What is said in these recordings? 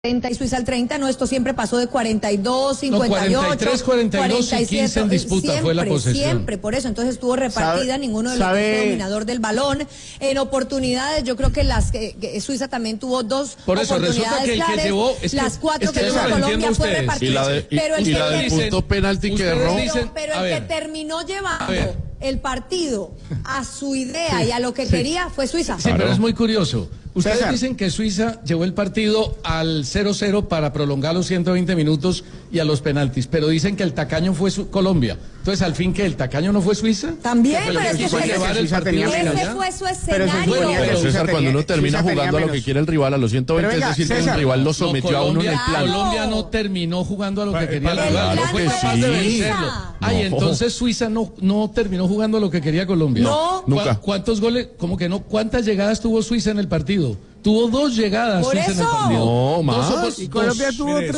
40 y Suiza al 30, no, esto siempre pasó de 42, 58, 43, 42 y 15 en disputa siempre, fue la posesión. Siempre, por eso, entonces estuvo repartida, ninguno de los dos fue dominador del balón. En oportunidades, yo creo que Suiza también tuvo dos por eso, oportunidades que claras, llevó, las cuatro que tuvo Colombia fue repartida. Pero el del punto penalti que erró. Pero el que terminó llevando el partido a su idea y a lo que quería fue Suiza. Sí, pero es muy curioso. Ustedes dicen que Suiza llevó el partido al 0-0 para prolongar los 120 minutos y a los penaltis, pero dicen que el tacaño fue Colombia. Entonces, al fin, ¿que el tacaño no fue Suiza? También, pero es que ese fue su escenario. Pero César, cuando uno termina jugando a lo que quiere el rival a los 120, es decir, que el rival lo sometió a uno en el plan. Colombia no terminó jugando a lo que quería el rival. Claro que sí. Ay, entonces Suiza no terminó jugando a lo que quería Colombia. No. Nunca. ¿Cuántos goles? ¿Cómo que no? ¿Cuántas llegadas tuvo Suiza en el partido? Tuvo 2 llegadas Suiza en el partido. No, más. Y Colombia tuvo 3.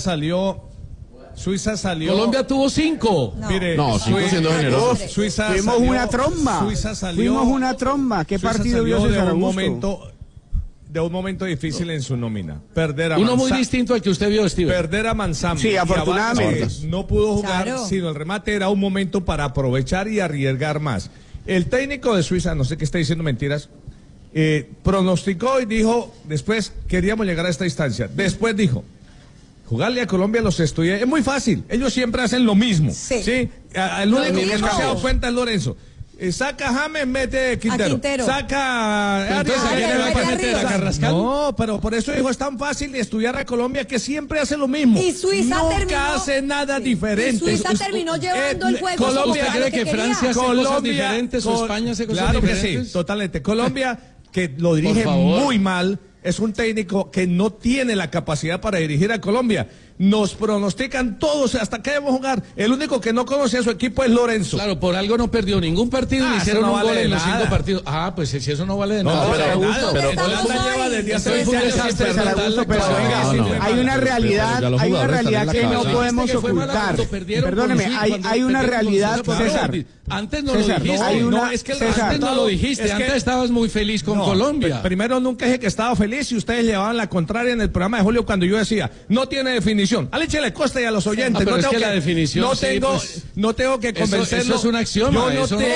Suiza salió. Colombia tuvo 5. No, Mire, 5 siendo generoso. Suiza fuimos salió, una tromba. Suiza salió. Fuimos una tromba. ¿Qué Suiza partido vio salió César de un Augusto? momento difícil en su nómina. Perder a Uno muy distinto al que usted vio, Steven. Perder a Manzano. Sí, afortunadamente. No pudo jugar, Claro. sino el remate era un momento para aprovechar y arriesgar más. El técnico de Suiza, no sé qué está diciendo mentiras, pronosticó y dijo, después queríamos llegar a esta instancia. Después dijo, jugarle a Colombia los estudiantes es muy fácil. Ellos siempre hacen lo mismo. Sí. El único que no mismo. se ha dado cuenta es Lorenzo. Saca a James, mete Quintero. Saca Entonces, ¿a quién le va a meter? ¿A Carrascal? No, pero por eso dijo, es tan fácil estudiar a Colombia que siempre hace lo mismo. Y Suiza Nunca terminó, hace nada diferente. Y Suiza terminó llevando el juego. Colombia, ¿Usted cree que Francia hace cosas diferentes o España hace cosas diferentes? Claro que sí, totalmente. Colombia, que lo dirige muy mal, es un técnico que no tiene la capacidad para dirigir a Colombia. Nos pronostican todos hasta que debemos jugar. El único que no conoce a su equipo es Lorenzo. Claro, por algo no perdió ningún partido ni hicieron un gol en los 5 partidos. Ah, pues si eso no vale de nada. Pero Holanda lleva desde hace 20 años sin Pero venga, hay una realidad que no podemos ocultar. Perdóneme, hay una realidad, César. Antes no lo dijiste. César, Antes no lo dijiste. Antes estabas muy feliz con Colombia. Primero nunca dije que estaba feliz y ustedes llevaban la contraria en el programa de Julio cuando yo decía, no tiene definición. A Leche le Costa y a los oyentes. Pero es que la definición, no tengo que convencerlo. Eso es un axioma.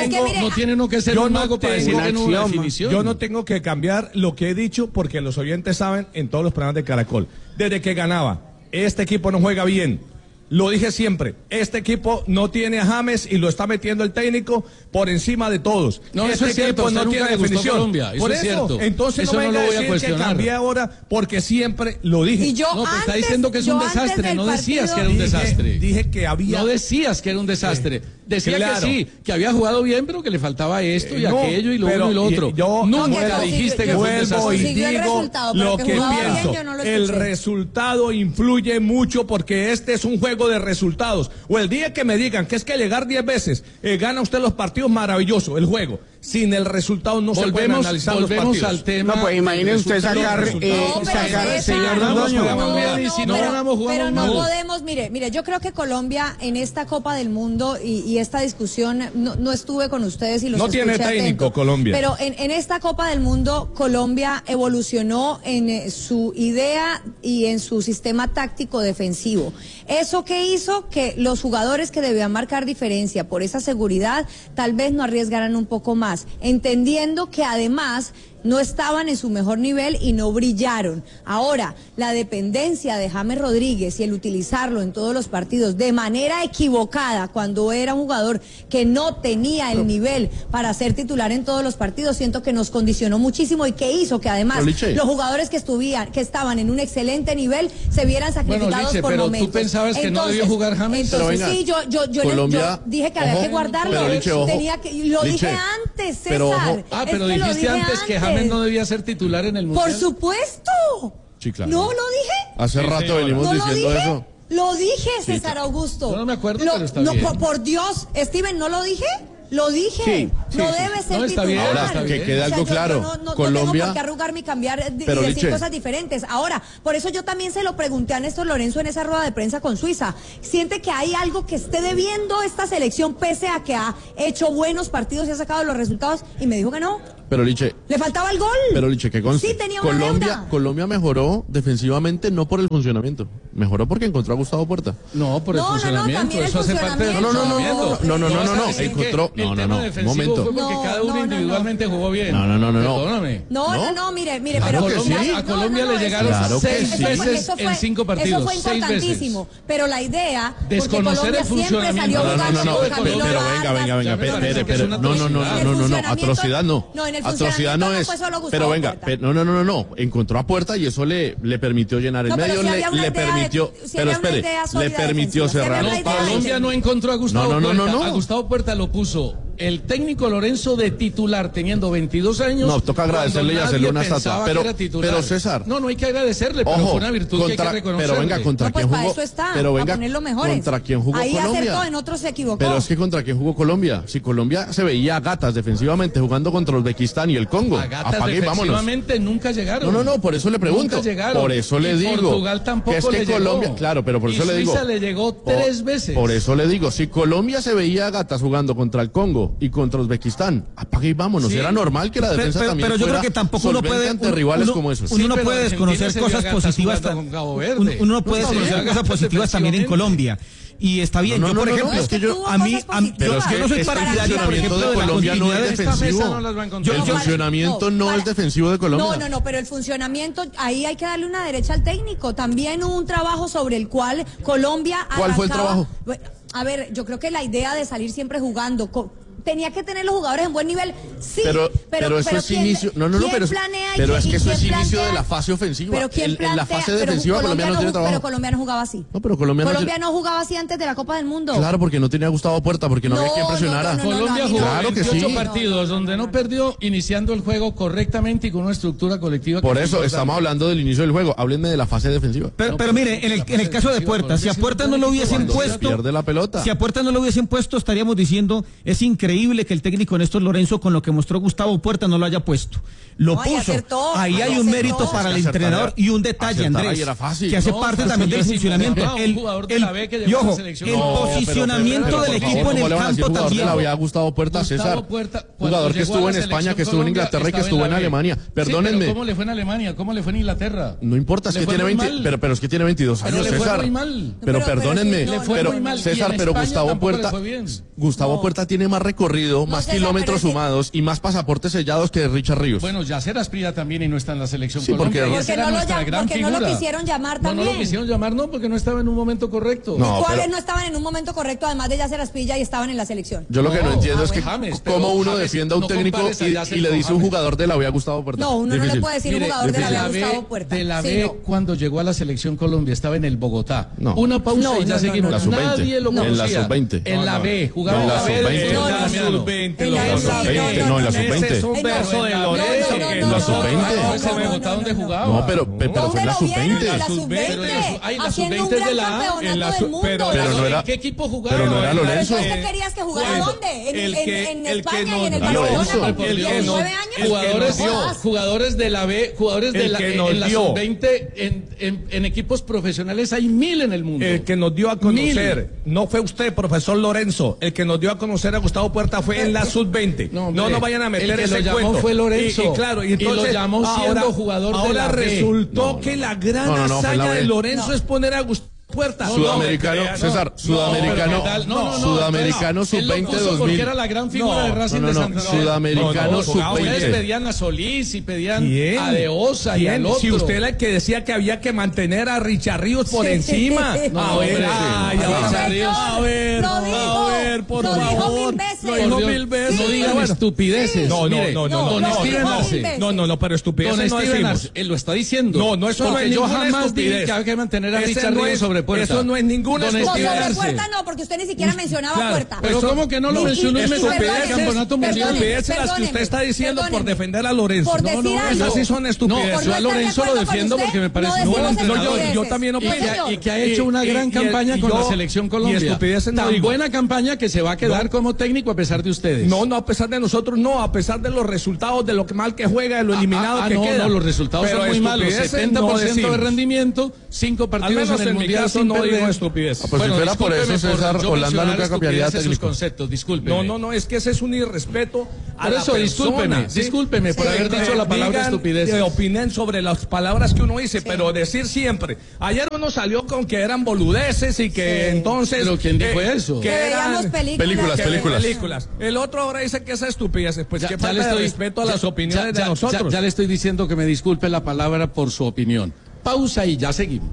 No tiene uno que ser un mago para decir que no una definición. Yo no tengo que cambiar lo que he dicho porque los oyentes saben en todos los programas de Caracol. Desde que ganaba, este equipo no juega bien. Lo dije siempre, este equipo no tiene a James y lo está metiendo el técnico por encima de todos. No, eso es cierto, no tiene definición. Colombia, eso por es eso, cierto. Entonces eso no venga lo voy a decir que cambié ahora porque siempre lo dije. Y yo no, pero está antes, diciendo que es un desastre, no decías que era un desastre. Dije que había... No decías que era un desastre. Decía claro. que sí, que había jugado bien, pero que le faltaba esto y no, aquello y lo uno y lo otro. Nunca dijiste que fue un vuelvo y desastre. digo lo que pienso. El resultado influye mucho porque este es un juego de resultados. O el día que me digan que es que llegar 10 veces gana usted los partidos, maravilloso, el juego. Sin el resultado no se pueden analizar los partidos. Volvemos al tema. No, pues imagínese usted sacar, señor Londoño. Pero no podemos, mire, yo creo que Colombia en esta Copa del Mundo y esta discusión, no estuve con ustedes y los escuché tiene técnico atento, Colombia. pero en esta Copa del Mundo, Colombia evolucionó en su idea y en su sistema táctico defensivo. ¿Eso qué hizo? Que los jugadores que debían marcar diferencia por esa seguridad, tal vez no arriesgaran un poco más, entendiendo que además no estaban en su mejor nivel y no brillaron. Ahora, la dependencia de James Rodríguez y el utilizarlo en todos los partidos de manera equivocada cuando era un jugador que no tenía el nivel para ser titular en todos los partidos, siento que nos condicionó muchísimo y que hizo que además los jugadores que estaban en un excelente nivel se vieran sacrificados por pero momentos. ¿Tú pensabas que no debió jugar James? Entonces sí, yo dije que había que guardarlo. Lo dije antes, César. Pero dijiste antes que James no debía ser titular en el Mundial. Por supuesto. Sí, claro. ¿No lo dije? Hace rato venimos diciendo eso. Lo dije, César Augusto. No me acuerdo, pero está bien. Por Dios, Steven, ¿no lo dije? Lo dije, no debe ser está titular. Bien, ahora, que quede algo claro. No Colombia, tengo por qué arrugarme y cambiar y decir cosas diferentes. Ahora, por eso yo también se lo pregunté a Néstor Lorenzo en esa rueda de prensa con Suiza. ¿Siente que hay algo que esté debiendo esta selección pese a que ha hecho buenos partidos y ha sacado los resultados? Y me dijo que no. Pero Liche, le faltaba el gol. Pero Liche, ¿qué conste? Sí, tenía una deuda. Colombia mejoró defensivamente no por el funcionamiento, mejoró porque encontró a Gustavo Puerta. No, por el funcionamiento, eso hace parte del funcionamiento. No, encontró, un momento. Fue porque cada uno individualmente jugó bien. No. Perdóname. No, mire, claro, pero a Colombia le llegaron 6 veces en 5 partidos. Eso fue importantísimo, pero la idea, desconocer el funcionamiento. No, atrocidad no. No, en el atrocidad no es. Pero venga, no, encontró a Puerta y eso le permitió llenar el medio, le permitió, pero espere, le permitió cerrar. No, Colombia no encontró a Gustavo Puerta. A Gustavo Puerta lo puso el técnico Lorenzo de titular teniendo 22 años. No, toca agradecerle y hacerle una estatua. Pero César. No hay que agradecerle, pero fue una virtud que hay que reconocer. Pero venga, ¿contra quién jugó? Eso está, pero venga, ¿contra quién jugó ahí Colombia? Acertó, en otros se equivocó. Pero es que ¿contra quién jugó Colombia? Si Colombia se veía a gatas defensivamente jugando contra Uzbekistán y el Congo. A gatas defensivamente nunca llegaron. No, por eso le pregunto. Nunca llegaron. Por eso le digo. Portugal tampoco que es que le Colombia, llegó. claro, pero por eso le digo. Suiza le llegó 3 veces. Por eso le digo, si Colombia se veía a gatas jugando contra el Congo y contra Uzbekistán, apague y vámonos. Sí. Era normal que la defensa también pero yo creo que tampoco uno puede ante rivales como esos. Uno no puede desconocer cosas positivas. Uno no puede desconocer cosas positivas también en Colombia. Y está bien, yo por ejemplo, es que yo a mí pero es que yo no soy partidario, por ejemplo, de Colombia no es defensivo. El funcionamiento no es defensivo de Colombia. No, pero el funcionamiento, ahí hay que darle una derecha al técnico. También hubo un trabajo sobre el cual Colombia ¿Cuál fue el trabajo? A ver, yo creo que la idea de salir siempre jugando tenía que tener los jugadores en buen nivel, sí, pero eso es inicio, pero es que eso es inicio de la fase ofensiva. Pero en la fase defensiva Colombia no tiene trabajo. Pero Colombia no jugaba así. No, pero Colombia no jugaba así antes de la Copa del Mundo. Claro, porque no tenía a Gustavo Puerta, porque no había quien presionara. Colombia jugó claro 28 partidos donde no perdió, iniciando el juego correctamente y con una estructura colectiva. Por eso estamos hablando del inicio del juego. Háblenme de la fase defensiva. Pero mire, en el caso de Puerta, si a Puerta no lo hubiesen puesto, pierde la pelota. Si a Puerta no lo hubiesen puesto, estaríamos diciendo, es increíble que el técnico Néstor Lorenzo, con lo que mostró Gustavo Puerta, no lo haya puesto. Lo puso. Ahí hay un mérito para el entrenador y un detalle, Andrés, que hace parte también del funcionamiento. El posicionamiento del equipo en el campo también. Había Gustavo Puerta, César, jugador que estuvo en España, que estuvo en Inglaterra y que estuvo en Alemania. Perdónenme. ¿Cómo le fue en Alemania? ¿Cómo le fue en Inglaterra? No importa, es que tiene 20, pero es que tiene 22 años, César. Pero perdónenme, pero César, pero Gustavo Puerta tiene más recorrido, más kilómetros sumados y más pasaportes sellados que Richard Ríos. Bueno, Yacer Asprilla también y no está en la selección Colombia. Porque no lo quisieron llamar también. No lo quisieron llamar, no, porque no estaba en un momento correcto. No, ¿cuáles no estaban en un momento correcto, además de Yacer Asprilla, y estaban en la selección? Yo lo que no entiendo es que cómo uno defiende a un técnico y le dice un jugador de la B a Gustavo Puerta. No, uno no le puede decir un jugador de la B a Gustavo Puerta. De la B, cuando llegó a la selección Colombia, estaba en el Bogotá. Una pausa y ya seguimos. Nadie lo conocía. En la sub-20. En la B, jugaba en la sub-20. En la sub-20. No, en la sub-20. Es un verso de Lorenzo. En la sub-20. ¿Es el Bogotá donde jugaba? No, pero fue en la sub-20. La sub-20. La sub-20 es de la A. Pero no era. ¿Qué equipo jugaba? Pero no era Lorenzo. ¿Pero qué querías que jugara dónde? En España y en el Barcelona. Jugadores de la B, jugadores de la en la sub-20 en equipos profesionales hay 1000 en el mundo. El que nos dio a conocer, no fue usted, profesor Lorenzo, el que nos dio a conocer a Gustavo Puerta fue en la sub-20. No nos vayan a meter ese cuento. El que lo llamó fue Lorenzo. Y claro, y entonces lo llamó siendo jugador de la B. Ahora resultó que la gran hazaña de Lorenzo es poner a Gustavo Puerta. Sudamericano, César, Sudamericano sub-20 2000. Porque era la gran figura de Racing de Santander. Sudamericano sub-20. Ustedes pedían a Solís y pedían a De Osa y al otro. Si usted era el que decía que había que mantener a Richard Ríos por encima. A ver, por favor. Lo dijo 1000 veces. No digan estupideces. No, pero estupideces no decimos. Él lo está diciendo. No, eso no es yo ninguna jamás dije estupidez. que hay que mantener a Richard Ríos sobre Puerta. Eso no es ninguna estupidez. Sobre Puerta no, porque usted ni siquiera mencionaba Puerta. Pero ¿cómo que no lo mencionó en el campeonato mundial? Estupideces las que usted está diciendo por defender a Lorenzo. Esas sí son estupideces. Yo a Lorenzo lo defiendo porque me parece un buen entrenador. Yo también opino. Y que ha hecho una gran campaña con la selección Colombia. Tan buena campaña que se va a quedar como técnico a pesar de ustedes. No, a pesar de nosotros, no, a pesar de los resultados, de lo mal que juega, de lo eliminado que queda. No, los resultados son muy malos. 70% de rendimiento, 5 partidos en el mundial sin no digo perder. estupidez. Pues si fuera por eso, César, Holanda nunca cambiaría de técnico. Sus conceptos, disculpe. No, es que ese es un irrespeto a la persona. Discúlpeme por haber dicho la palabra estupidez. Opinen sobre las palabras que uno dice, pero decir siempre. Ayer uno salió con que eran boludeces y que entonces... ¿Pero quién dijo eso? Que veíamos películas. El otro ahora dice que esa estupidez. Pues qué falta de respeto a las opiniones de nosotros. Ya le estoy diciendo que me disculpe la palabra por su opinión. Pausa y ya seguimos.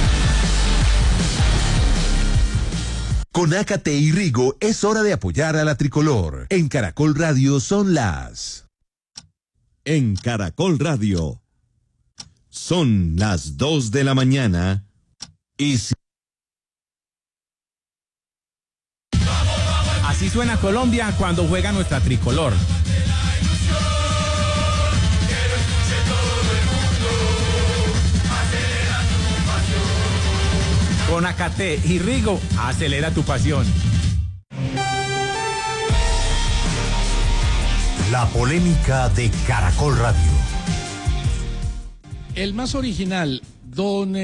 Con Ácate y Rigo es hora de apoyar a la tricolor. En Caracol Radio son las... En Caracol Radio son las 2 de la mañana y... Así suena Colombia cuando juega nuestra tricolor. Con Ácate y Rigo, acelera tu pasión. La polémica de Caracol Radio. El más original, don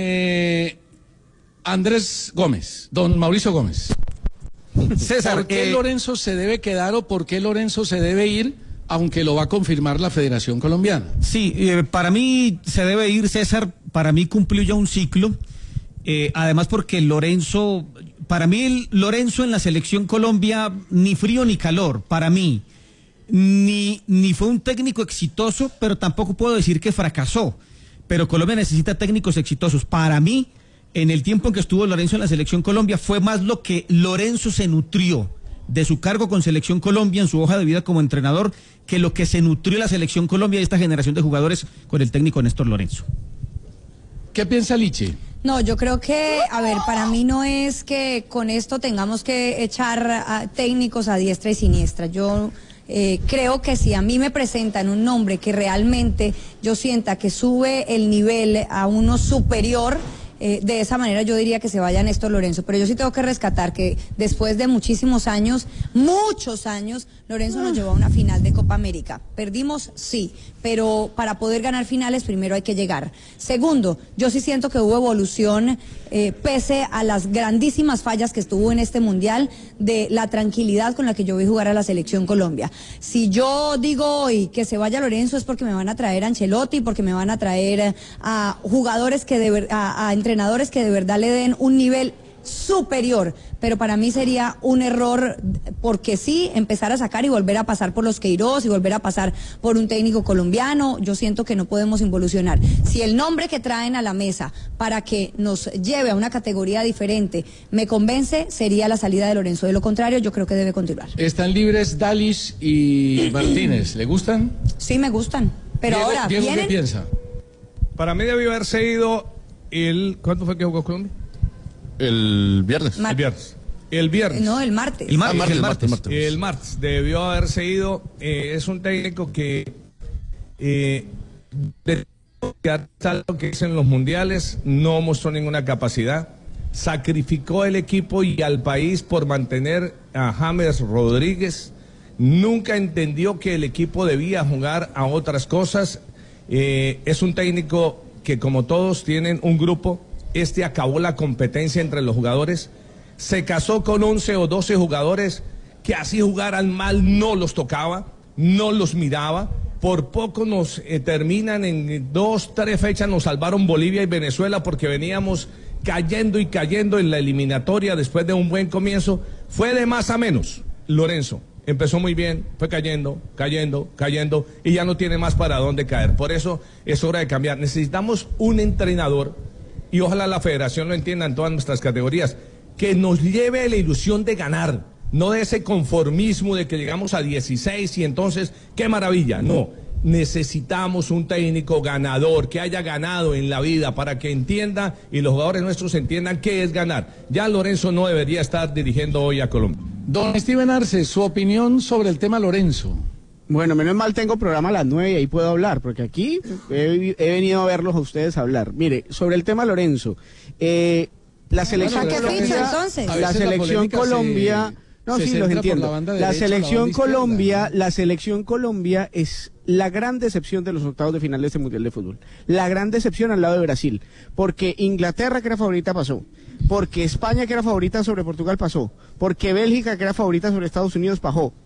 Andrés Gómez, don Mauricio Gómez. César, ¿por qué Lorenzo se debe quedar o por qué Lorenzo se debe ir, aunque lo va a confirmar la Federación Colombiana? Sí, para mí se debe ir, César. Para mí cumplió ya un ciclo. Además porque Lorenzo, para mí Lorenzo en la selección Colombia, ni frío ni calor, para mí, ni fue un técnico exitoso, pero tampoco puedo decir que fracasó, pero Colombia necesita técnicos exitosos. Para mí, en el tiempo en que estuvo Lorenzo en la selección Colombia, fue más lo que Lorenzo se nutrió de su cargo con selección Colombia en su hoja de vida como entrenador, que lo que se nutrió la selección Colombia y esta generación de jugadores con el técnico Néstor Lorenzo. ¿Qué piensa Lichi? No, yo creo que, a ver, para mí no es que con esto tengamos que echar a técnicos a diestra y siniestra. Yo creo que si a mí me presentan un nombre que realmente yo sienta que sube el nivel a uno superior, de esa manera yo diría que se vaya Néstor Lorenzo, pero yo sí tengo que rescatar que después de muchísimos años, muchos años, Lorenzo nos llevó a una final de Copa América. Perdimos, sí, pero para poder ganar finales primero hay que llegar. Segundo, yo sí siento que hubo evolución, pese a las grandísimas fallas que estuvo en este mundial, de la tranquilidad con la que yo vi jugar a la selección Colombia. Si yo digo hoy que se vaya Lorenzo es porque me van a traer a Ancelotti, porque me van a traer a jugadores que a entrenadores que de verdad le den un nivel superior, pero para mí sería un error, porque sí, empezar a sacar y volver a pasar por los Queiroz y volver a pasar por un técnico colombiano. Yo siento que no podemos involucionar. Si el nombre que traen a la mesa para que nos lleve a una categoría diferente me convence, sería la salida de Lorenzo. De lo contrario, yo creo que debe continuar. Están libres Dalis y Martínez. ¿Le gustan? Sí, me gustan, pero Diego, ahora Diego, ¿vienen? ¿qué piensa? Para mí debió haberse ido ¿cuándo fue que jugó Colombia? El viernes. El viernes. No, el martes. El martes. El martes debió haberse ido. Es un técnico que lo que es en los mundiales, no mostró ninguna capacidad. Sacrificó el equipo y al país por mantener a James Rodríguez. Nunca entendió que el equipo debía jugar a otras cosas. Es un técnico que, como todos, tienen un grupo. Acabó la competencia entre los jugadores, se casó con 11 o 12 jugadores que así jugaran mal no los tocaba, no los miraba. Por poco nos terminan en 2, 3 fechas, nos salvaron Bolivia y Venezuela porque veníamos cayendo y cayendo en la eliminatoria después de un buen comienzo. Fue de más a menos. Lorenzo empezó muy bien, fue cayendo y ya no tiene más para dónde caer. Por eso es hora de cambiar. Necesitamos un entrenador, y ojalá la federación lo entienda en todas nuestras categorías, que nos lleve a la ilusión de ganar, no de ese conformismo de que llegamos a 16 y entonces, qué maravilla. No, necesitamos un técnico ganador, que haya ganado en la vida para que entienda y los jugadores nuestros entiendan qué es ganar. Ya Lorenzo no debería estar dirigiendo hoy a Colombia. Don Steven Arce, su opinión sobre el tema Lorenzo. Bueno, menos mal tengo programa a las 9 y ahí puedo hablar, porque aquí he venido a verlos a ustedes hablar. Mire, sobre el tema Lorenzo, la selección Colombia, la selección Colombia, no, sí, los entiendo. La selección Colombia es la gran decepción de los octavos de final de este Mundial de Fútbol. La gran decepción al lado de Brasil, porque Inglaterra, que era favorita, pasó. Porque España, que era favorita sobre Portugal, pasó. Porque Bélgica, que era favorita sobre Estados Unidos, pasó.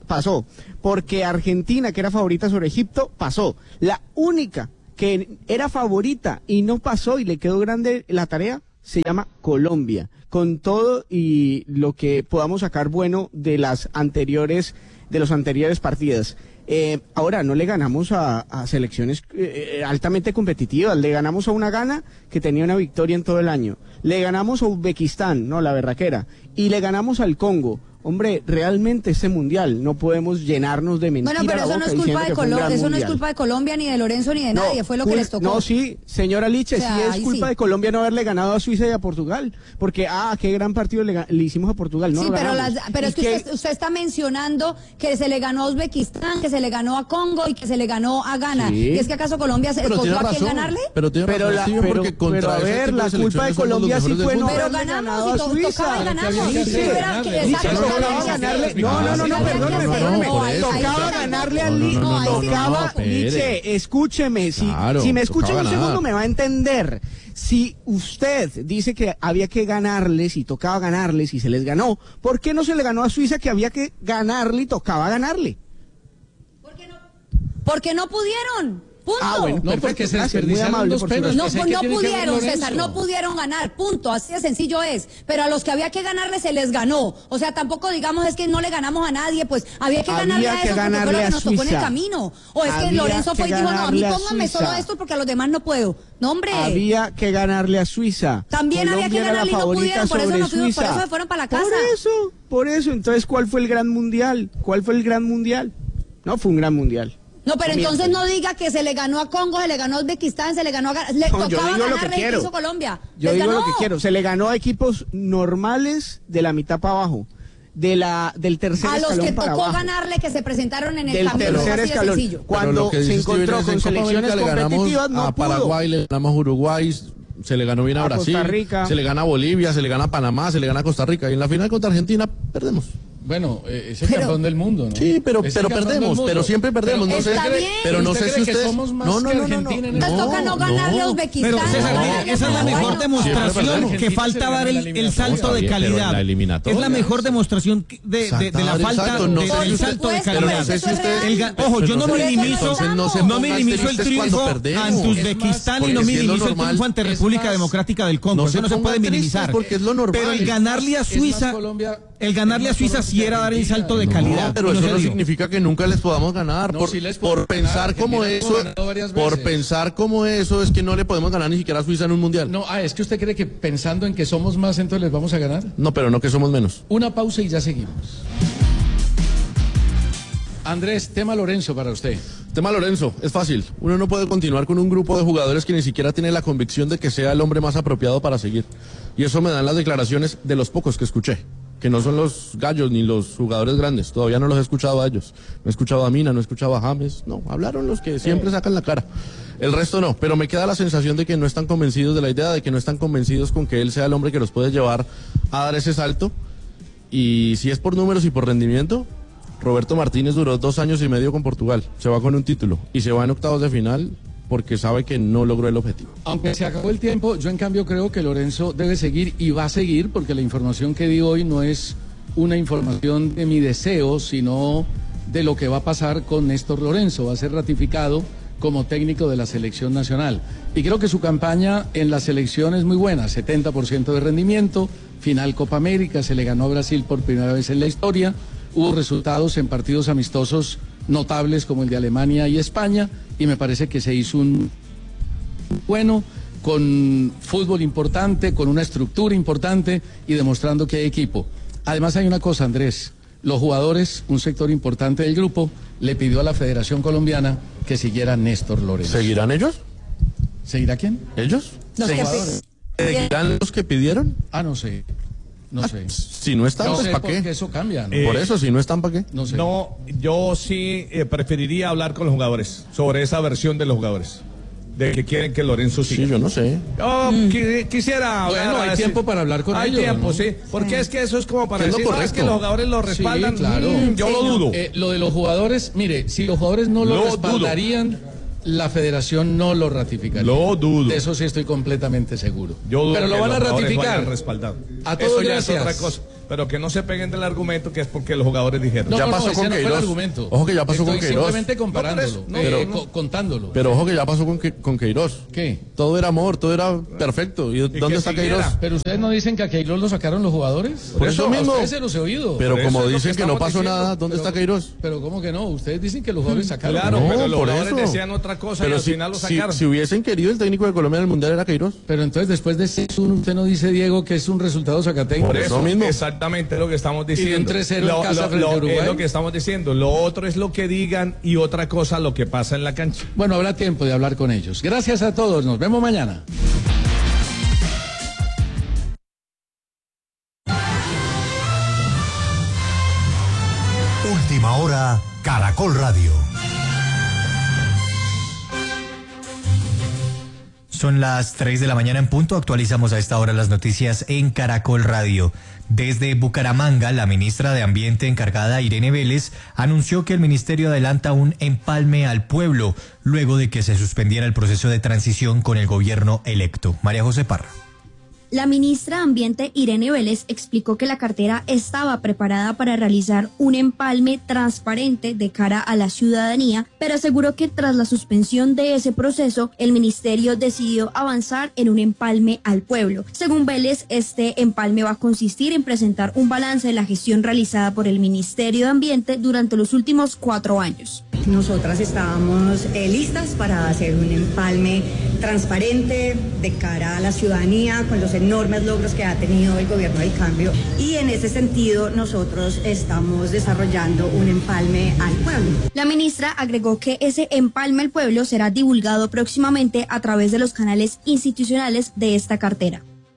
pasó. Porque Argentina, que era favorita sobre Egipto, pasó. La única que era favorita y no pasó y le quedó grande la tarea, se llama Colombia. Con todo y lo que podamos sacar bueno de los anteriores partidas. Ahora, no le ganamos a selecciones altamente competitivas, le ganamos a una Ghana que tenía una victoria en todo el año, le ganamos a Uzbekistán, no, la berraquera, y le ganamos al Congo. Hombre, realmente este mundial no podemos llenarnos de mentiras. Bueno, pero eso no es culpa de Colombia, eso no es culpa de Colombia ni de Lorenzo ni de nadie, fue lo que les tocó. No, sí, señora Liche, o sea, sí es culpa de Colombia no haberle ganado a Suiza y a Portugal, porque qué gran partido le hicimos a Portugal, no. Sí, pero es que usted está mencionando que se le ganó a Uzbekistán, que se le ganó a Congo y que se le ganó a Ghana. Sí. ¿Y es que acaso Colombia se escogió a quién ganarle? Pero a ver, la culpa de Colombia sí fue no haberle ganado a Suiza. Perdóneme. Tocaba ganarle al Liche, escúcheme, si me escucha un segundo me va a entender. Si usted dice que había que ganarles y tocaba ganarles y se les ganó, ¿por qué no se le ganó a Suiza que había que ganarle y tocaba ganarle? Porque no pudieron. Punto. Bueno, no, porque se desperdiciaron dos penas. No pudieron, César, no pudieron ganar, punto, así de sencillo es. Pero a los que había que ganarle se les ganó. O sea, tampoco digamos es que no le ganamos a nadie, pues había que ganarle a esos porque fue lo que nos tocó en el camino. O es que Lorenzo fue y dijo, no, a mí póngame solo esto porque a los demás no puedo. No, hombre. Había que ganarle a Suiza. También había que ganarle y no pudieron, por eso se fueron para la casa. Por eso, entonces, ¿cuál fue el gran mundial? No fue un gran mundial. No, pero entonces no diga que se le ganó a Congo, se le ganó a Uzbekistán, se le ganó a... Le tocaba ganar que hizo Colombia. Yo digo lo que quiero. Se le ganó a equipos normales de la mitad para abajo. Del tercer escalón para abajo. A los que tocó ganarle, que se presentaron en el camino, así de sencillo. Cuando se encontró con selecciones competitivas, no a Paraguay, le ganamos a Uruguay, se le ganó bien a Brasil, Costa Rica, se le gana a Bolivia, se le gana a Panamá, se le gana a Costa Rica. Y en la final contra Argentina, perdemos. Bueno, es el campeón del mundo, ¿no? Sí, pero perdemos, pero siempre perdemos. Pero no sé si ustedes... somos más que Argentina en nos toca no ganarle a Uzbekistán. Pero César, esa es la mejor demostración que falta dar el salto de calidad. Es la mejor demostración de la falta del salto de calidad. Ojo, yo no minimizo el triunfo ante Uzbekistán y no minimizo el triunfo ante República Democrática del Congo. Eso no se puede minimizar. Pero el ganarle a Suiza sí era dar el salto de calidad. No, pero eso no significa que nunca les podamos ganar. Por pensar como eso es que no le podemos ganar ni siquiera a Suiza en un mundial. No, es que usted cree que pensando en que somos más, entonces les vamos a ganar. No, pero no que somos menos. Una pausa y ya seguimos. Andrés, tema Lorenzo para usted. Tema Lorenzo, es fácil. Uno no puede continuar con un grupo de jugadores que ni siquiera tiene la convicción de que sea el hombre más apropiado para seguir. Y eso me dan las declaraciones de los pocos que escuché, que no son los gallos ni los jugadores grandes. Todavía no los he escuchado a ellos. No he escuchado a Mina, no he escuchado a James. No, hablaron los que siempre sacan la cara. El resto no, pero me queda la sensación de que no están convencidos de la idea, de que no están convencidos con que él sea el hombre que los puede llevar a dar ese salto. Y si es por números y por rendimiento, Roberto Martínez duró 2 años y medio con Portugal, se va con un título y se va en octavos de final porque sabe que no logró el objetivo. Aunque se acabó el tiempo, yo en cambio creo que Lorenzo debe seguir y va a seguir, porque la información que di hoy no es una información de mi deseo, sino de lo que va a pasar con Néstor Lorenzo. Va a ser ratificado como técnico de la selección nacional. Y creo que su campaña en la selección es muy buena, 70% de rendimiento, final Copa América, se le ganó a Brasil por primera vez en la historia. Hubo resultados en partidos amistosos notables como el de Alemania y España, y me parece que se hizo un bueno, con fútbol importante, con una estructura importante y demostrando que hay equipo. Además hay una cosa, Andrés, los jugadores, un sector importante del grupo, le pidió a la Federación Colombiana que siguiera Néstor Lorenzo. ¿Seguirán ellos? ¿Seguirá quién? ¿Ellos? ¿Seguirán los que pidieron? No sé. No sé. Si no están, pues ¿para qué? Eso cambia, ¿no? Por eso, si no están, ¿para qué? No sé. No, yo sí preferiría hablar con los jugadores sobre esa versión de los jugadores. De que quieren que Lorenzo siga. Sí, yo no sé. Quisiera hablar. Bueno, hay tiempo para hablar con ellos. Hay tiempo, ¿no? Sí. Porque es que eso es como para decir, es que los jugadores lo respaldan. Sí, claro. Yo lo dudo. Lo de los jugadores, mire, si los jugadores no lo respaldarían, la Federación no lo ratificaría. Lo dudo. De eso sí estoy completamente seguro. Yo dudo. Pero lo van a ratificar. Respaldado. A todos eso ya gracias. es otra cosa. pero que no se peguen del argumento que es porque los jugadores dijeron. Ya pasó con Queiroz. Ojo que ya pasó con Queiroz. Simplemente comparándolo, contándolo. Pero ojo que ya pasó con Queiroz. ¿Qué? Todo era amor, todo era perfecto. ¿Y dónde está Queiroz? Pero ustedes no dicen que a Queiroz lo sacaron los jugadores. Por eso mismo. Ustedes se los he oído. Pero como dicen que no pasó nada, ¿dónde está Queiroz? Pero ¿cómo que no? Ustedes dicen que los jugadores sacaron. Claro, pero los jugadores decían otra cosa y al final lo sacaron. Si hubiesen querido, el técnico de Colombia en el Mundial era Queiroz. Pero entonces después de eso, usted no dice, Diego, que es un resultado zacateco. Por eso mismo. Exactamente lo que estamos diciendo. Y un 3-0 en casa frente a Uruguay. Es lo que estamos diciendo. Lo otro es lo que digan y otra cosa lo que pasa en la cancha. Bueno, habrá tiempo de hablar con ellos. Gracias a todos. Nos vemos mañana. Última hora, Caracol Radio. Son las 3 de la mañana en punto. Actualizamos a esta hora las noticias en Caracol Radio. Desde Bucaramanga, la ministra de Ambiente encargada, Irene Vélez, anunció que el ministerio adelanta un empalme al pueblo, luego de que se suspendiera el proceso de transición con el gobierno electo. María José Parra. La ministra de Ambiente, Irene Vélez, explicó que la cartera estaba preparada para realizar un empalme transparente de cara a la ciudadanía, pero aseguró que tras la suspensión de ese proceso, el ministerio decidió avanzar en un empalme al pueblo. Según Vélez, este empalme va a consistir en presentar un balance de la gestión realizada por el Ministerio de Ambiente durante los últimos 4 años. Nosotras estábamos listas para hacer un empalme transparente de cara a la ciudadanía con los enormes logros que ha tenido el gobierno del cambio, y en ese sentido nosotros estamos desarrollando un empalme al pueblo. La ministra agregó que ese empalme al pueblo será divulgado próximamente a través de los canales institucionales de esta cartera.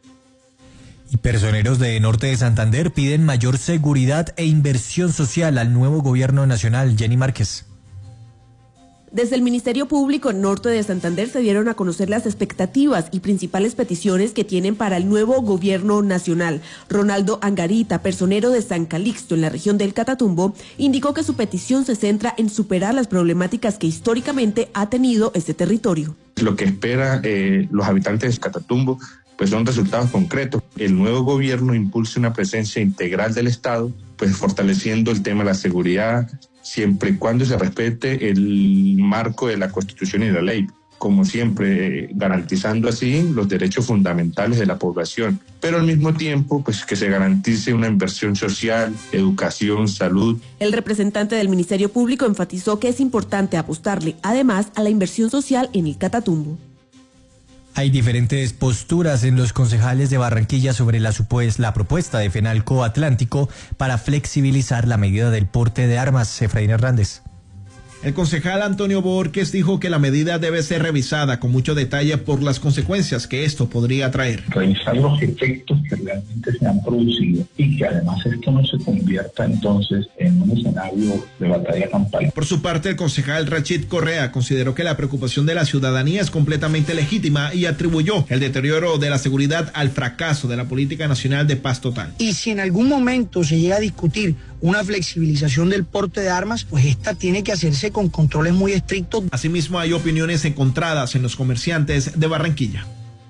Y personeros de Norte de Santander piden mayor seguridad e inversión social al nuevo gobierno nacional. Jenny Márquez. Desde el Ministerio Público Norte de Santander se dieron a conocer las expectativas y principales peticiones que tienen para el nuevo gobierno nacional. Ronaldo Angarita, personero de San Calixto en la región del Catatumbo, indicó que su petición se centra en superar las problemáticas que históricamente ha tenido este territorio. Lo que espera los habitantes de Catatumbo pues son resultados concretos. El nuevo gobierno impulse una presencia integral del Estado, pues fortaleciendo el tema de la seguridad, siempre y cuando se respete el marco de la Constitución y de la ley, como siempre, garantizando así los derechos fundamentales de la población, pero al mismo tiempo pues que se garantice una inversión social, educación, salud. El representante del Ministerio Público enfatizó que es importante apostarle además a la inversión social en el Catatumbo. Hay diferentes posturas en los concejales de Barranquilla sobre la propuesta de Fenalco Atlántico para flexibilizar la medida del porte de armas. Efraín Hernández. El concejal Antonio Borges dijo que la medida debe ser revisada con mucho detalle por las consecuencias que esto podría traer. Revisar los efectos que realmente se han producido y que además esto no se convierta entonces en un escenario de batalla campal. Por su parte, el concejal Rachid Correa consideró que la preocupación de la ciudadanía es completamente legítima y atribuyó el deterioro de la seguridad al fracaso de la política nacional de paz total. Y si en algún momento se llega a discutir una flexibilización del porte de armas, pues esta tiene que hacerse con controles muy estrictos. Asimismo, hay opiniones encontradas en los comerciantes de Barranquilla.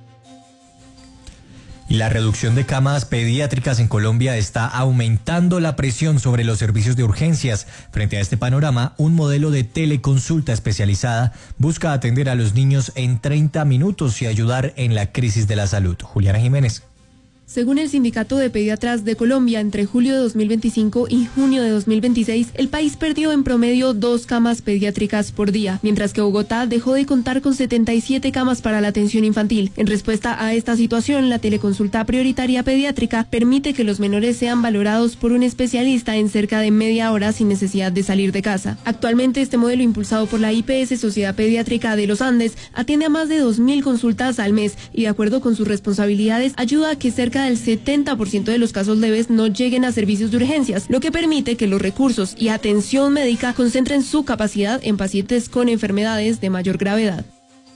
Y la reducción de camas pediátricas en Colombia está aumentando la presión sobre los servicios de urgencias. Frente a este panorama, un modelo de teleconsulta especializada busca atender a los niños en 30 minutos y ayudar en la crisis de la salud. Juliana Jiménez. Según el Sindicato de Pediatras de Colombia, entre julio de 2025 y junio de 2026, el país perdió en promedio 2 camas pediátricas por día, mientras que Bogotá dejó de contar con 77 camas para la atención infantil. En respuesta a esta situación, la teleconsulta prioritaria pediátrica permite que los menores sean valorados por un especialista en cerca de media hora sin necesidad de salir de casa. Actualmente, este modelo, impulsado por la IPS Sociedad Pediátrica de los Andes, atiende a más de 2.000 consultas al mes y, de acuerdo con sus responsabilidades, ayuda a que cerca del 70% de los casos leves no lleguen a servicios de urgencias, lo que permite que los recursos y atención médica concentren su capacidad en pacientes con enfermedades de mayor gravedad.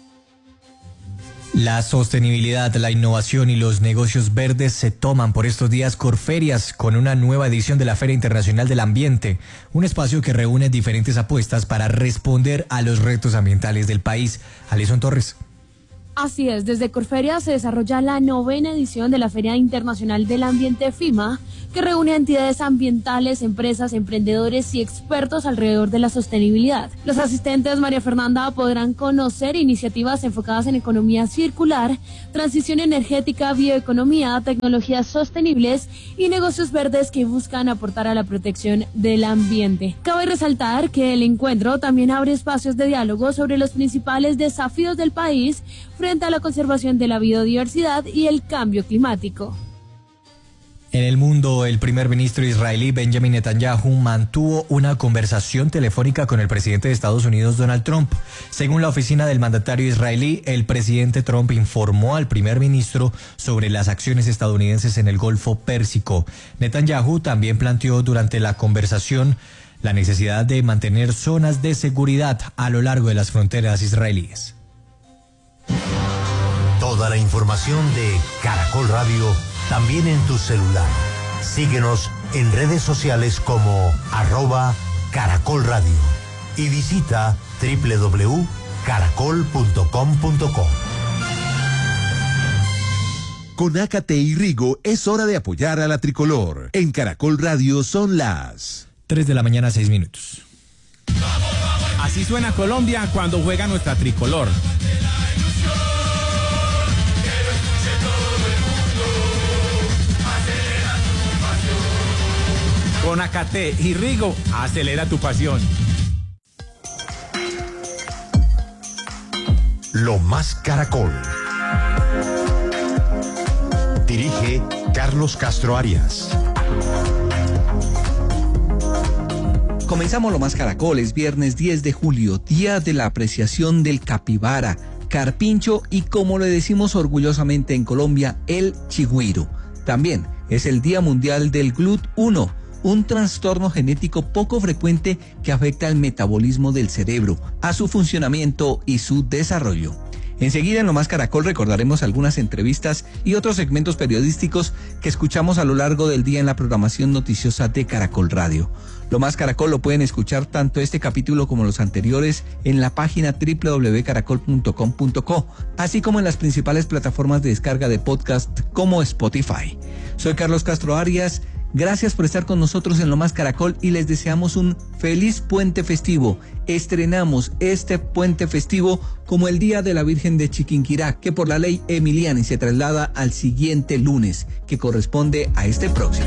La sostenibilidad, la innovación y los negocios verdes se toman por estos días Corferias con una nueva edición de la Feria Internacional del Ambiente, un espacio que reúne diferentes apuestas para responder a los retos ambientales del país. Alison Torres. Así es, desde Corferia se desarrolla la 9ª edición de la Feria Internacional del Ambiente FIMA, que reúne a entidades ambientales, empresas, emprendedores y expertos alrededor de la sostenibilidad. Los asistentes, María Fernanda, podrán conocer iniciativas enfocadas en economía circular, transición energética, bioeconomía, tecnologías sostenibles y negocios verdes que buscan aportar a la protección del ambiente. Cabe resaltar que el encuentro también abre espacios de diálogo sobre los principales desafíos del país frente a la conservación de la biodiversidad y el cambio climático. En el mundo, el primer ministro israelí Benjamin Netanyahu mantuvo una conversación telefónica con el presidente de Estados Unidos, Donald Trump. Según la oficina del mandatario israelí, el presidente Trump informó al primer ministro sobre las acciones estadounidenses en el Golfo Pérsico. Netanyahu también planteó durante la conversación la necesidad de mantener zonas de seguridad a lo largo de las fronteras israelíes. Toda la información de Caracol Radio también en tu celular. Síguenos en redes sociales como @Caracol Radio y visita www.caracol.com.co. Con Ácate y Rigo es hora de apoyar a la tricolor. En Caracol Radio son las 3 de la mañana, 6 minutos. Así suena Colombia cuando juega nuestra tricolor. Con Ácate y Rigo, acelera tu pasión. Lo Más Caracol. Dirige Carlos Castro Arias. Comenzamos Lo Más Caracol, es viernes 10 de julio, día de la apreciación del capibara, carpincho y, como le decimos orgullosamente en Colombia, el chigüiro. También es el Día Mundial del GLUT1, un trastorno genético poco frecuente que afecta al metabolismo del cerebro, a su funcionamiento y su desarrollo. Enseguida en Lo Más Caracol recordaremos algunas entrevistas y otros segmentos periodísticos que escuchamos a lo largo del día en la programación noticiosa de Caracol Radio. Lo Más Caracol lo pueden escuchar tanto este capítulo como los anteriores en la página www.caracol.com.co, así como en las principales plataformas de descarga de podcast como Spotify. Soy Carlos Castro Arias. Gracias por estar con nosotros en Lo Más Caracol y les deseamos un feliz puente festivo. Estrenamos este puente festivo como el Día de la Virgen de Chiquinquirá, que por la ley Emiliani se traslada al siguiente lunes, que corresponde a este próximo.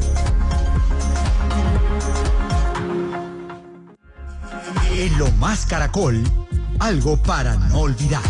En Lo Más Caracol, algo para no olvidar.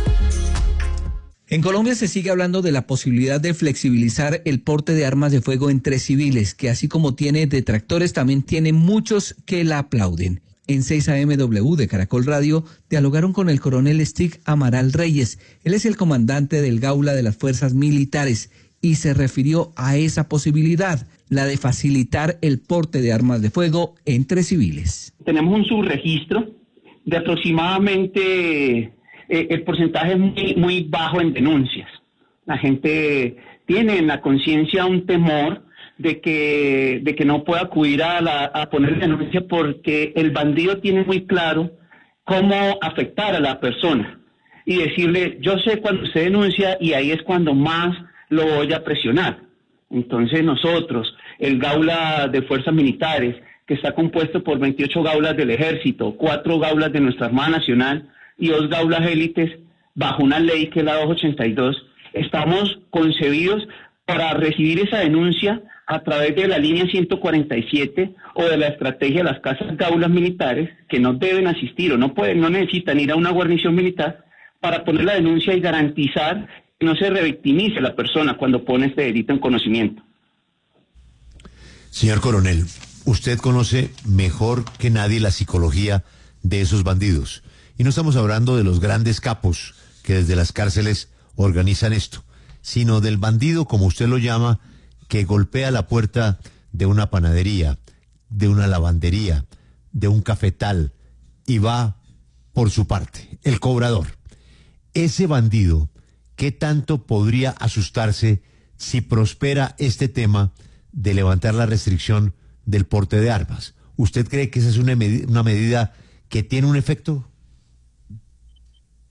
En Colombia se sigue hablando de la posibilidad de flexibilizar el porte de armas de fuego entre civiles, que así como tiene detractores, también tiene muchos que la aplauden. En 6 AMW de Caracol Radio dialogaron con el coronel Stig Amaral Reyes. Él es el comandante del Gaula de las Fuerzas Militares y se refirió a esa posibilidad, la de facilitar el porte de armas de fuego entre civiles. Tenemos un subregistro de aproximadamente... el porcentaje es muy bajo en denuncias. La gente tiene en la conciencia un temor de que no pueda acudir a poner denuncia porque el bandido tiene muy claro cómo afectar a la persona y decirle, yo sé cuando usted denuncia y ahí es cuando más lo voy a presionar. Entonces nosotros, el Gaula de Fuerzas Militares, que está compuesto por 28 gaulas del Ejército, 4 gaulas de nuestra Armada Nacional, y 2 gaulas élites bajo una ley que es la 282, estamos concebidos para recibir esa denuncia a través de la línea 147 o de la estrategia de las casas gaulas militares que no deben asistir o no necesitan ir a una guarnición militar para poner la denuncia y garantizar que no se revictimice la persona cuando pone este delito en conocimiento. Señor coronel, usted conoce mejor que nadie la psicología de esos bandidos. Y no estamos hablando de los grandes capos que desde las cárceles organizan esto, sino del bandido, como usted lo llama, que golpea la puerta de una panadería, de una lavandería, de un cafetal y va por su parte, el cobrador. Ese bandido, ¿qué tanto podría asustarse si prospera este tema de levantar la restricción del porte de armas? ¿Usted cree que esa es una medida que tiene un efecto?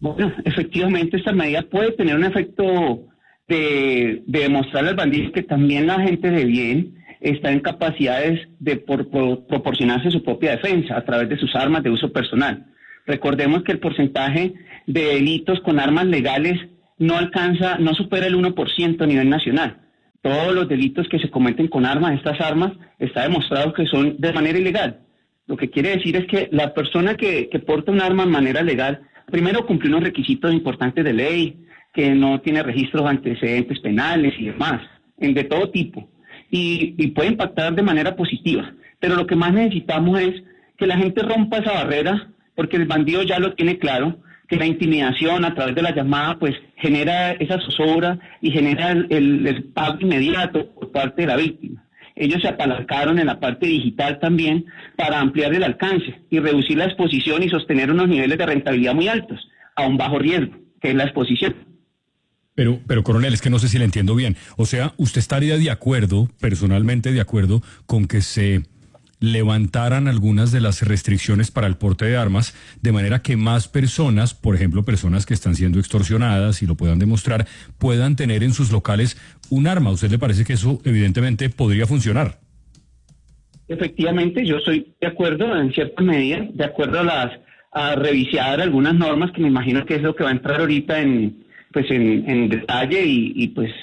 Bueno, efectivamente esta medida puede tener un efecto de demostrarle al bandido que también la gente de bien está en capacidades de proporcionarse su propia defensa a través de sus armas de uso personal. Recordemos que el porcentaje de delitos con armas legales no supera el 1% a nivel nacional. Todos los delitos que se cometen con armas, estas armas, está demostrado que son de manera ilegal. Lo que quiere decir es que la persona que porta un arma de manera legal, primero cumple unos requisitos importantes de ley, que no tiene registros de antecedentes penales y demás, de todo tipo, y puede impactar de manera positiva. Pero lo que más necesitamos es que la gente rompa esa barrera, porque el bandido ya lo tiene claro, que la intimidación a través de la llamada pues genera esa zozobra y genera el pago inmediato por parte de la víctima. Ellos se apalancaron en la parte digital también para ampliar el alcance y reducir la exposición y sostener unos niveles de rentabilidad muy altos a un bajo riesgo, que es la exposición. Pero coronel, es que no sé si le entiendo bien. O sea, ¿usted estaría de acuerdo, personalmente de acuerdo, con que se levantaran algunas de las restricciones para el porte de armas, de manera que más personas, por ejemplo, personas que están siendo extorsionadas y lo puedan demostrar, puedan tener en sus locales un arma? ¿A usted le parece que eso evidentemente podría funcionar? Efectivamente, yo estoy de acuerdo en cierta medida, de acuerdo a revisar algunas normas, que me imagino que es lo que va a entrar ahorita en detalle y pues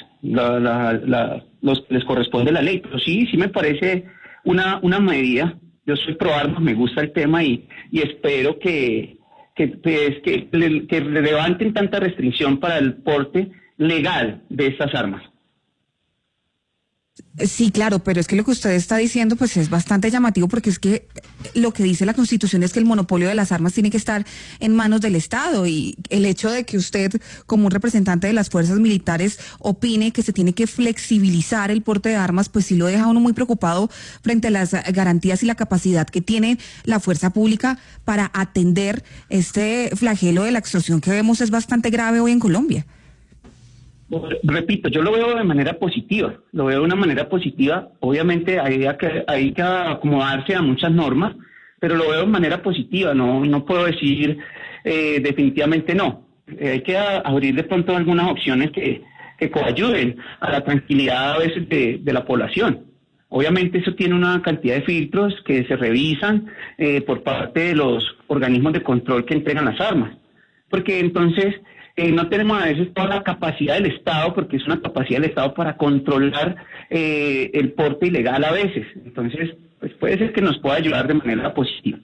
les corresponde la ley. Pero sí me parece una medida. Yo soy pro armas, me gusta el tema y espero que levanten tanta restricción para el porte legal de estas armas. Sí, claro, pero es que lo que usted está diciendo pues es bastante llamativo, porque es que lo que dice la Constitución es que el monopolio de las armas tiene que estar en manos del Estado, y el hecho de que usted, como un representante de las fuerzas militares, opine que se tiene que flexibilizar el porte de armas, pues sí lo deja a uno muy preocupado frente a las garantías y la capacidad que tiene la fuerza pública para atender este flagelo de la extorsión que vemos es bastante grave hoy en Colombia. Repito, yo lo veo de manera positiva, obviamente hay que acomodarse a muchas normas, pero lo veo de manera positiva, no puedo decir definitivamente no. Hay que abrir de pronto algunas opciones que coayuden a la tranquilidad a veces de la población. Obviamente eso tiene una cantidad de filtros que se revisan por parte de los organismos de control que entregan las armas, porque entonces no tenemos a veces toda la capacidad del Estado, porque es una capacidad del Estado para controlar el porte ilegal a veces. Entonces, pues puede ser que nos pueda ayudar de manera positiva.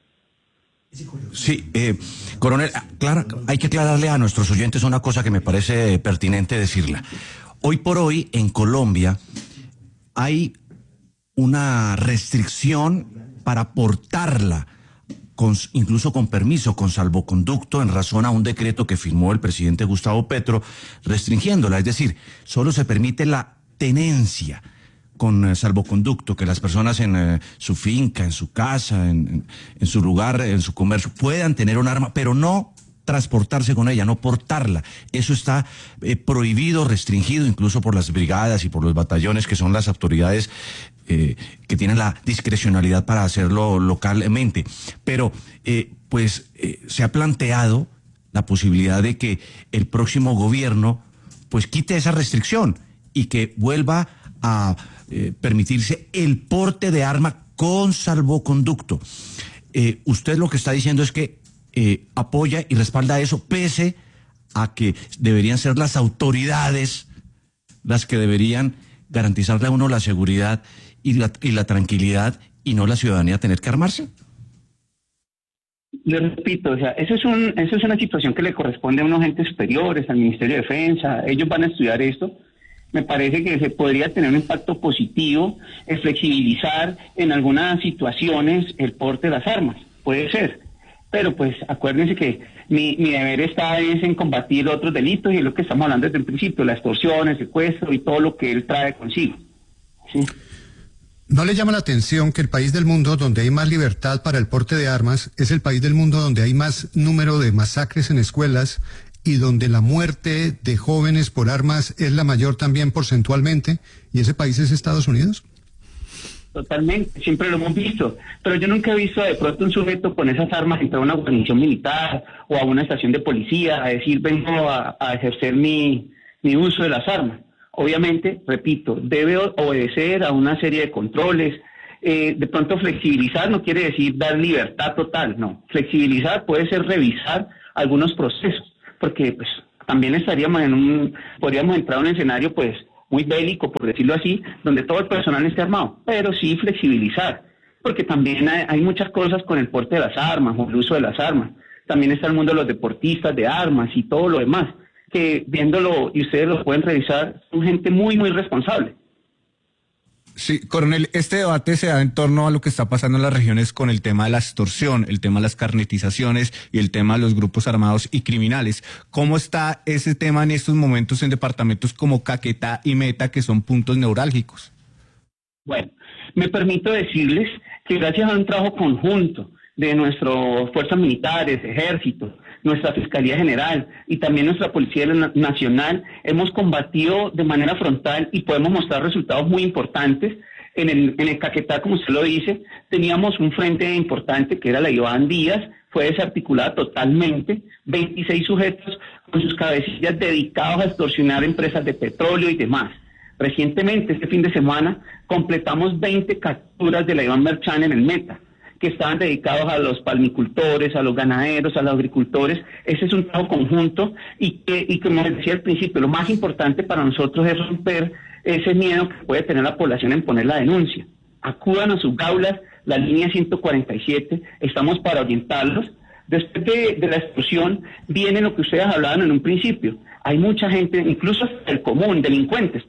Sí, coronel, hay que aclararle a nuestros oyentes una cosa que me parece pertinente decirla. Hoy por hoy, en Colombia, hay una restricción para portarla, incluso con permiso, con salvoconducto, en razón a un decreto que firmó el presidente Gustavo Petro, restringiéndola. Es decir, solo se permite la tenencia con salvoconducto, que las personas en su finca, en su casa, en su lugar, en su comercio, puedan tener un arma, pero no transportarse con ella, no portarla. Eso está prohibido, restringido, incluso por las brigadas y por los batallones, que son las autoridades que tienen la discrecionalidad para hacerlo localmente. Pero se ha planteado la posibilidad de que el próximo gobierno pues quite esa restricción y que vuelva a permitirse el porte de arma con salvoconducto. Usted lo que está diciendo es que apoya y respalda eso, pese a que deberían ser las autoridades las que deberían garantizarle a uno la seguridad y la tranquilidad, y no la ciudadanía tener que armarse. Le repito, o sea, eso es una situación que le corresponde a unos entes superiores, al Ministerio de Defensa. Ellos van a estudiar esto. Me parece que se podría tener un impacto positivo en flexibilizar en algunas situaciones el porte de las armas. Puede ser. Pero pues acuérdense que mi deber está en combatir otros delitos, y es lo que estamos hablando desde el principio, la extorsión, el secuestro y todo lo que él trae consigo. ¿Sí? ¿No le llama la atención que el país del mundo donde hay más libertad para el porte de armas es el país del mundo donde hay más número de masacres en escuelas y donde la muerte de jóvenes por armas es la mayor también porcentualmente, y ese país es Estados Unidos? Totalmente, siempre lo hemos visto, pero yo nunca he visto de pronto un sujeto con esas armas entrar a una guarnición militar o a una estación de policía a decir vengo a ejercer mi uso de las armas. Obviamente, repito, debe obedecer a una serie de controles. De pronto flexibilizar no quiere decir dar libertad total, no. Flexibilizar puede ser revisar algunos procesos, porque pues también podríamos entrar a un escenario pues muy bélico, por decirlo así, donde todo el personal esté armado, pero sí flexibilizar, porque también hay muchas cosas con el porte de las armas o el uso de las armas. También está el mundo de los deportistas de armas y todo lo demás, que viéndolo, y ustedes lo pueden revisar, son gente muy, muy responsable. Sí, coronel, este debate se da en torno a lo que está pasando en las regiones con el tema de la extorsión, el tema de las carnetizaciones y el tema de los grupos armados y criminales. ¿Cómo está ese tema en estos momentos en departamentos como Caquetá y Meta, que son puntos neurálgicos? Bueno, me permito decirles que gracias a un trabajo conjunto de nuestras fuerzas militares, ejército, nuestra Fiscalía General y también nuestra Policía Nacional, hemos combatido de manera frontal y podemos mostrar resultados muy importantes. En el Caquetá, como usted lo dice, teníamos un frente importante que era la Iván Díaz, fue desarticulada totalmente, 26 sujetos con sus cabecillas dedicados a extorsionar empresas de petróleo y demás. Recientemente, este fin de semana, completamos 20 capturas de la Iván Merchán en el Meta, que estaban dedicados a los palmicultores, a los ganaderos, a los agricultores. Ese es un trabajo conjunto y como les decía al principio, lo más importante para nosotros es romper ese miedo que puede tener la población en poner la denuncia. Acudan a sus gaulas, la línea 147, estamos para orientarlos. Después de la explosión viene lo que ustedes hablaban en un principio. Hay mucha gente, incluso el común, delincuentes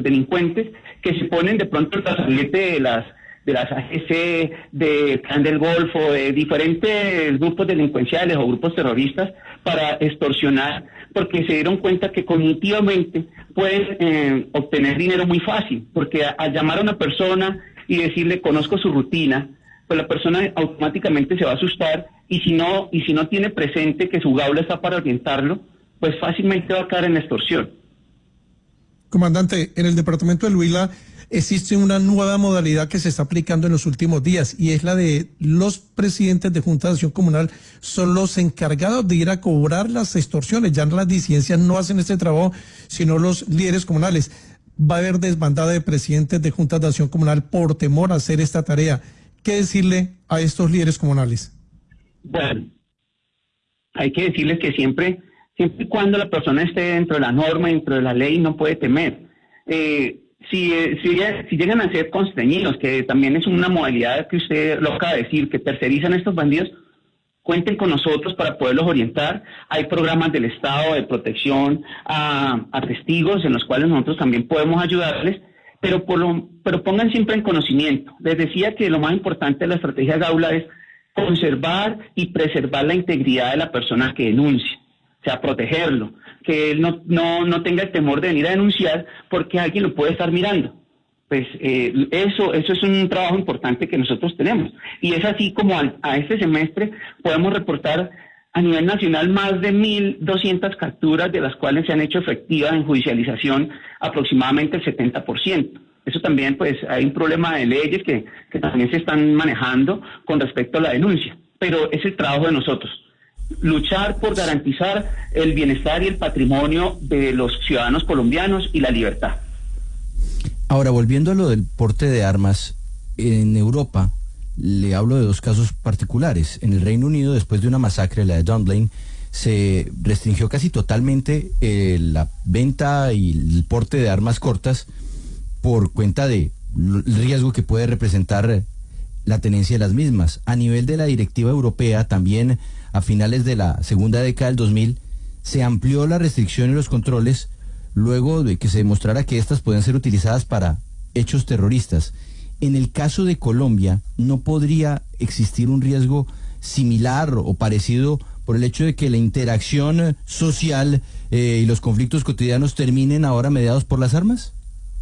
que se ponen de pronto el brazalete de las AGC, de Clan del Golfo, de diferentes grupos delincuenciales o grupos terroristas para extorsionar, porque se dieron cuenta que cognitivamente pueden obtener dinero muy fácil, porque al llamar a una persona y decirle conozco su rutina, pues la persona automáticamente se va a asustar y si no tiene presente que su gaula está para orientarlo, pues fácilmente va a caer en extorsión. Comandante, en el departamento del Huila existe una nueva modalidad que se está aplicando en los últimos días y es la de los presidentes de Junta de Acción Comunal son los encargados de ir a cobrar las extorsiones. Ya las disidencias no hacen este trabajo, sino los líderes comunales. Va a haber desbandada de presidentes de Juntas de Acción Comunal por temor a hacer esta tarea. ¿Qué decirle a estos líderes comunales? Bueno, hay que decirles que siempre y cuando la persona esté dentro de la norma, dentro de la ley, no puede temer. Si llegan a ser constreñidos, que también es una modalidad que usted lo acaba de decir, que tercerizan a estos bandidos, cuenten con nosotros para poderlos orientar. Hay programas del Estado de protección a testigos en los cuales nosotros también podemos ayudarles, pero pongan siempre en conocimiento. Les decía que lo más importante de la estrategia Gaula es conservar y preservar la integridad de la persona que denuncia, o sea, protegerlo, que él no tenga el temor de venir a denunciar porque alguien lo puede estar mirando. Pues eso es un trabajo importante que nosotros tenemos. Y es así como a este semestre podemos reportar a nivel nacional más de 1.200 capturas, de las cuales se han hecho efectivas en judicialización aproximadamente el 70%. Eso también, pues, hay un problema de leyes que también se están manejando con respecto a la denuncia. Pero es el trabajo de nosotros. Luchar por garantizar el bienestar y el patrimonio de los ciudadanos colombianos y la libertad. Ahora, volviendo a lo del porte de armas, en Europa, le hablo de dos casos particulares. En el Reino Unido, después de una masacre, la de Dunblane, se restringió casi totalmente la venta y el porte de armas cortas por cuenta del riesgo que puede representar la tenencia de las mismas. A nivel de la directiva europea, también a finales de la segunda década del 2000, se amplió la restricción y los controles luego de que se demostrara que estas pueden ser utilizadas para hechos terroristas. En el caso de Colombia, ¿no podría existir un riesgo similar o parecido por el hecho de que la interacción social y los conflictos cotidianos terminen ahora mediados por las armas?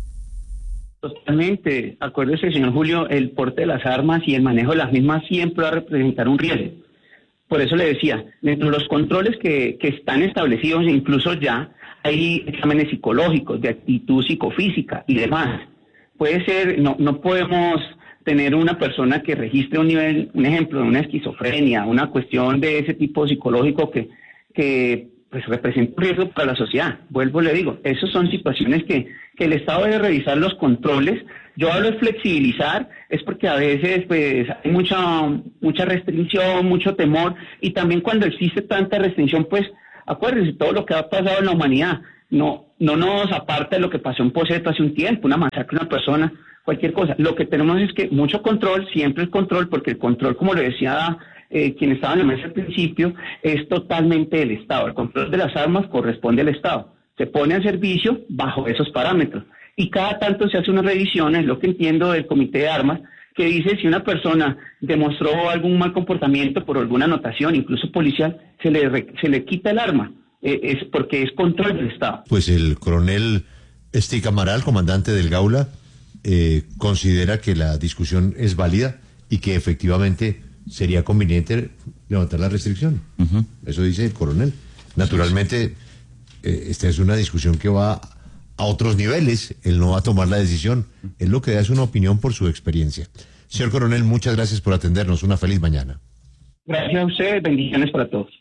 Totalmente. Acuérdese, señor Julio, el porte de las armas y el manejo de las mismas siempre va a representar un riesgo. Por eso le decía, dentro de los controles que están establecidos, incluso ya hay exámenes psicológicos, de actitud psicofísica y demás. Puede ser, no podemos tener una persona que registre un ejemplo de una esquizofrenia, una cuestión de ese tipo psicológico que pues representa un riesgo para la sociedad. Vuelvo, le digo, esas son situaciones que el Estado debe revisar los controles. Yo hablo de flexibilizar, es porque a veces pues hay mucha restricción, mucho temor, y también cuando existe tanta restricción, pues acuérdense todo lo que ha pasado en la humanidad, no nos aparta de lo que pasó en Poceto hace un tiempo, una masacre de una persona, cualquier cosa. Lo que tenemos es que mucho control, siempre el control, porque el control, como le decía quien estaba en la mesa al principio, es totalmente del Estado. El control de las armas corresponde al Estado. Se pone a servicio bajo esos parámetros. Y cada tanto se hace una revisión, es lo que entiendo del Comité de Armas, que dice si una persona demostró algún mal comportamiento por alguna anotación, incluso policial, se le quita el arma. Es porque es control del Estado. Pues el coronel Stig Amaral, comandante del Gaula, considera que la discusión es válida y que efectivamente sería conveniente levantar la restricción. Eso dice el coronel. Naturalmente, esta es una discusión que va a otros niveles. Él no va a tomar la decisión. Él lo que da es una opinión por su experiencia. Señor coronel, muchas gracias por atendernos. Una feliz mañana. Gracias a usted. Bendiciones para todos.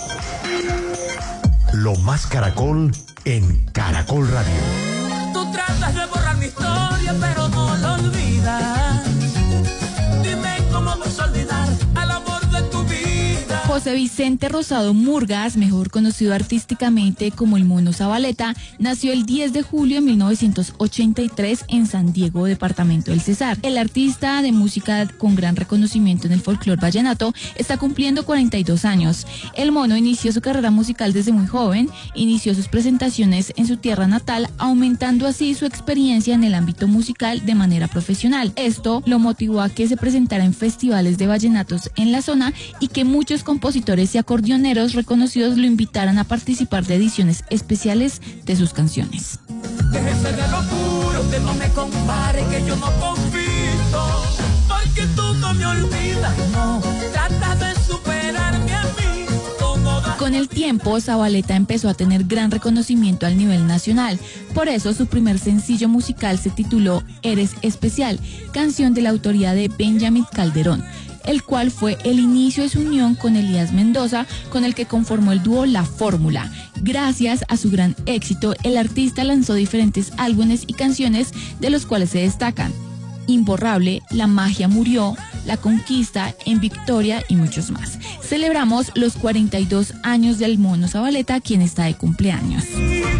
Lo más Caracol en Caracol Radio. Tú tratas de borrar mi historia, pero no lo olvidas. Dime cómo vas a olvidar al amor de tu vida. José Vicente Rosado Murgas, mejor conocido artísticamente como el Mono Zabaleta, nació el 10 de julio de 1983 en San Diego, departamento del Cesar. El artista de música con gran reconocimiento en el folclore vallenato está cumpliendo 42 años. El Mono inició su carrera musical desde muy joven, inició sus presentaciones en su tierra natal, aumentando así su experiencia en el ámbito musical de manera profesional. Esto lo motivó a que se presentara en festivales de vallenatos en la zona y que muchos compositores y acordeoneros reconocidos lo invitaran a participar de ediciones especiales de sus canciones. Déjese de locura, usted no me compare que yo no confío, porque tú no me olvidas, no, tratas de superarme a mí. Con el tiempo, Zabaleta empezó a tener gran reconocimiento al nivel nacional. Por eso, su primer sencillo musical se tituló Eres Especial, canción de la autoría de Benjamín Calderón, el cual fue el inicio de su unión con Elías Mendoza, con el que conformó el dúo La Fórmula. Gracias a su gran éxito, el artista lanzó diferentes álbumes y canciones, de los cuales se destacan Imborrable, La Magia Murió, La Conquista, En Victoria y muchos más. Celebramos los 42 años del Mono Zabaleta, quien está de cumpleaños.